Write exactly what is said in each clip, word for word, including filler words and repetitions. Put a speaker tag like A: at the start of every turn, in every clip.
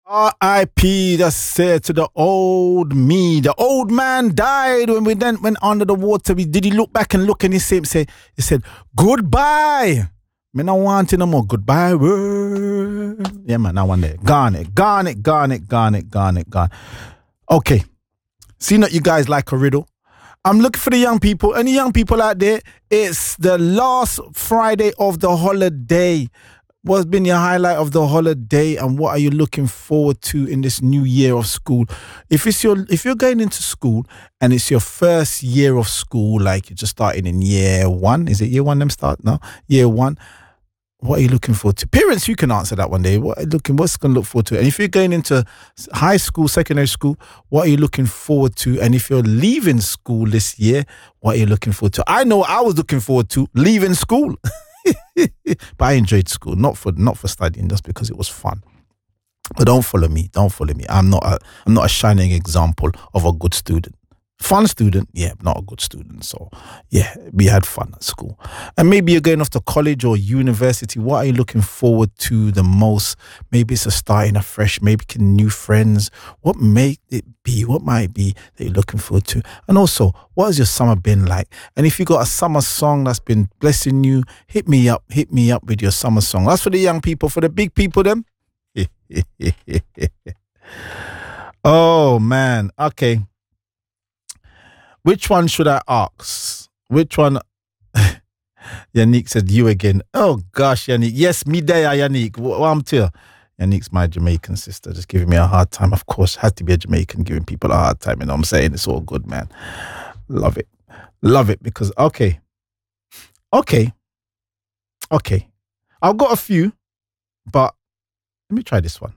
A: R I P, that's said to the old me. The old man died when we then went under the water. We, did he look back and look and he said, say, he said, goodbye. Me not want it no more. Goodbye world. Yeah, man, that one there. Gone it, gone it, gone it, gone it, gone it, gone. Okay. Seeing that you guys like a riddle, I'm looking for the young people. Any young people out there, it's the last Friday of the holiday. What's been your highlight of the holiday, and what are you looking forward to in this new year of school? If it's your, if you're going into school and it's your first year of school, like you're just starting in year one, is it year one? Them start now, year one. What are you looking forward to? Parents, you can answer that one day. What are you looking? What's going to look forward to? And if you're going into high school, secondary school, what are you looking forward to? And if you're leaving school this year, what are you looking forward to? I know I was looking forward to leaving school. But I enjoyed school, not for not for studying, just because it was fun. But don't follow me. Don't follow me. I'm not a I'm not a shining example of a good student. Fun student, yeah, not a good student. So yeah, we had fun at school. And maybe you're going off to college or university. What are you looking forward to the most? Maybe it's a starting afresh, maybe new friends. What may it be? What might be that you're looking forward to? And also, what has your summer been like? And if you got a summer song that's been blessing you, hit me up, hit me up with your summer song. That's for the young people. For the big people, them. Oh man, okay. Which one should I ask? Which one? Yannick said, you again. Oh, gosh, Yannick. Yes, me there, Yannick. What I'm to you. Yannick's my Jamaican sister, just giving me a hard time. Of course, had to be a Jamaican giving people a hard time. You know what I'm saying? It's all good, man. Love it. Love it because, okay. Okay. Okay. I've got a few, but let me try this one.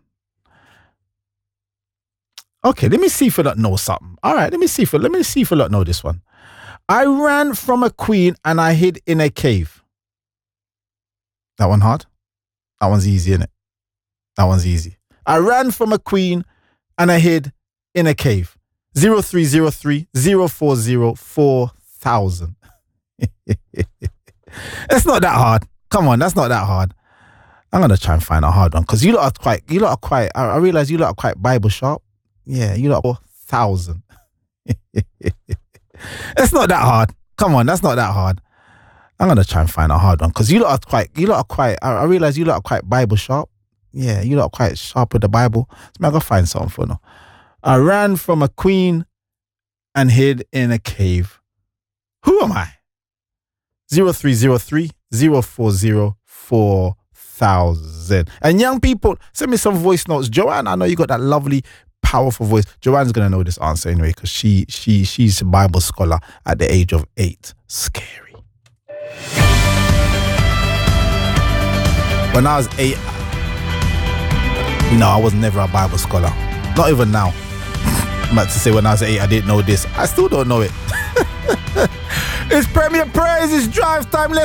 A: Okay, let me see if I don't know something. All right, let me see if I, let me see if I don't know this one. I ran from a queen and I hid in a cave. That one hard? That one's easy, isn't it? That one's easy. I ran from a queen and I hid in a cave. Zero three zero three zero four zero four thousand. It's not that hard. Come on, that's not that hard. I'm gonna try and find a hard one because you lot are quite. You lot are quite. I, I realize you lot are quite Bible sharp. Yeah, you lot four thousand. It's not that hard. Come on, that's not that hard. I'm gonna try and find a hard one because you lot are quite. You lot are quite. I, I realize you lot are quite Bible sharp. Yeah, you lot are quite sharp with the Bible. So I'm gonna find something for now. I ran from a queen and hid in a cave. Who am I? Zero three zero three zero four zero four thousand. And young people, send me some voice notes. Joanne, I know you got that lovely, powerful voice. Joanne's gonna know this answer anyway because she she she's a Bible scholar at the age of eight. Scary. When I was eight, no, I was never a Bible scholar. Not even now. I'm about to say when I was eight, I didn't know this. I still don't know it. It's Premier Praise. It's drive time. Let's